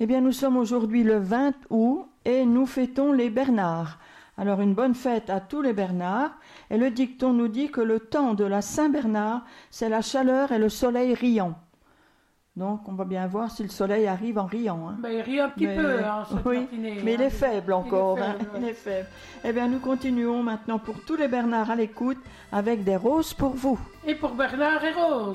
Eh bien, nous sommes aujourd'hui le 20 août et nous fêtons les Bernards. Alors, une bonne fête à tous les Bernards. Et le dicton nous dit que le temps de la Saint-Bernard, c'est la chaleur et le soleil riant. Donc, on va bien voir si le soleil arrive en riant. Hein. Ben, il rit un petit peu, cette oui, matinée. mais il est faible encore. Il est faible, il est faible. Eh bien, nous continuons maintenant pour tous les Bernards à l'écoute avec des roses pour vous. Et pour Bernard et Rose.